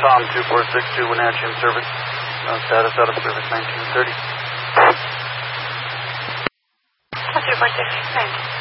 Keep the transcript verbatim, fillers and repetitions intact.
Tom two four six two, Wenatchee in service. Uh, status out of service nineteen thirty. two four six, thanks.